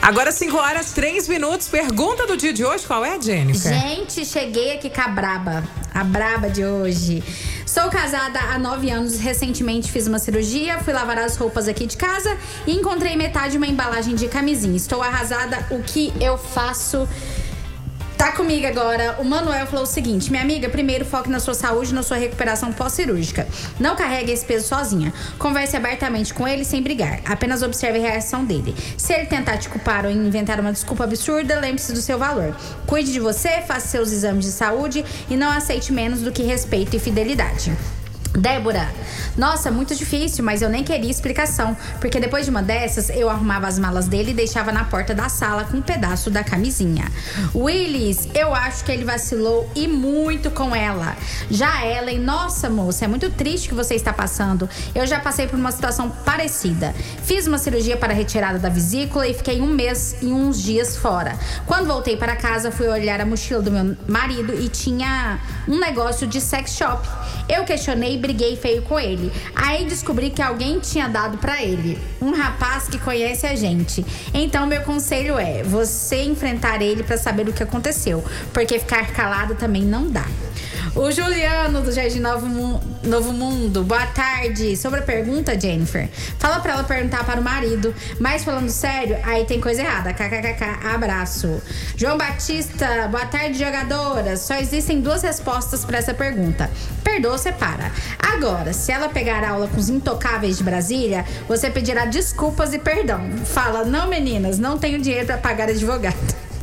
Agora 5h03. Pergunta do dia de hoje, qual é, Jennifer? Gente, cheguei aqui com a braba. A braba de hoje. Sou casada há 9 anos, recentemente fiz uma cirurgia, fui lavar as roupas aqui de casa e encontrei metade de uma embalagem de camisinha. Estou arrasada, o que eu faço? Tá comigo agora, o Manuel falou o seguinte: minha amiga, primeiro foque na sua saúde e na sua recuperação pós-cirúrgica. Não carregue esse peso sozinha. Converse abertamente com ele sem brigar. Apenas observe a reação dele. Se ele tentar te culpar ou inventar uma desculpa absurda, lembre-se do seu valor. Cuide de você, faça seus exames de saúde e não aceite menos do que respeito e fidelidade. Débora, nossa, muito difícil, mas eu nem queria explicação, porque depois de uma dessas, eu arrumava as malas dele e deixava na porta da sala com um pedaço da camisinha. Willis, eu acho que ele vacilou e muito com ela. Já Ellen, nossa moça, é muito triste que você está passando. Eu já passei por uma situação parecida. Fiz uma cirurgia para a retirada da vesícula e fiquei 1 mês e uns dias fora. Quando voltei para casa, fui olhar a mochila do meu marido e tinha um negócio de sex shop. Eu questionei e briguei feio com ele. Aí descobri que alguém tinha dado pra ele. Um rapaz que conhece a gente. Então meu conselho é você enfrentar ele pra saber o que aconteceu, porque ficar calado também não dá. O Juliano do Jardim Novo Mundo, boa tarde. Sobre a pergunta, Jennifer, fala pra ela perguntar para o marido. Mas falando sério, aí tem coisa errada. KKKK, abraço. João Batista, boa tarde, jogadoras. Só existem 2 respostas pra essa pergunta: perdoa ou separa. Agora, se ela pegar aula com os intocáveis de Brasília, você pedirá desculpas e perdão. Fala, não meninas, não tenho dinheiro pra pagar advogado.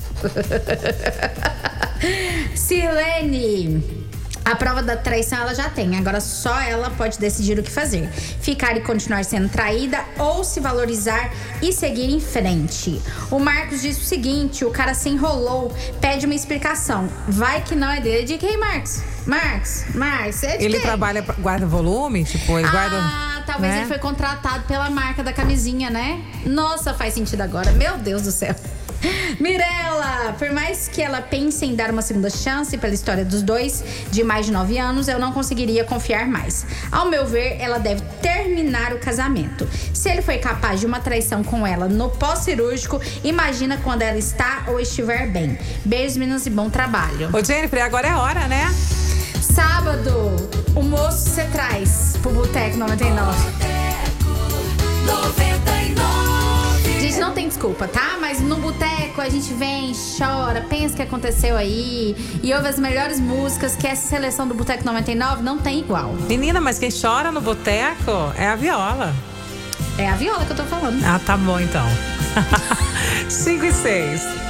Sirlene, a prova da traição ela já tem, agora só ela pode decidir o que fazer: ficar e continuar sendo traída ou se valorizar e seguir em frente. O Marcos disse o seguinte: o cara se enrolou, pede uma explicação. Vai que não é dele. De quem, Marcos? Marcos, é de Ele quem? trabalha, guarda volume? Tipo, ele guarda... Talvez ele foi contratado pela marca da camisinha, né? Nossa, faz sentido agora. Meu Deus do céu. Mirella, por mais que ela pense em dar uma segunda chance pela história dos dois de mais de 9 anos, eu não conseguiria confiar mais. Ao meu ver, ela deve terminar o casamento. Se ele foi capaz de uma traição com ela no pós-cirúrgico, imagina quando ela está ou estiver bem. Beijos, meninas, e bom trabalho. Ô, Jennifer, agora é a hora, né? Sábado, o moço você traz pro Boteco 99. Gente, não tem desculpa, tá? Mas no boteco a gente vem, chora, pensa o que aconteceu aí e ouve as melhores músicas, que essa seleção do Boteco 99 não tem igual. Menina, mas quem chora no boteco é a viola. É a viola que eu tô falando. Ah, tá bom então. 5 e 6.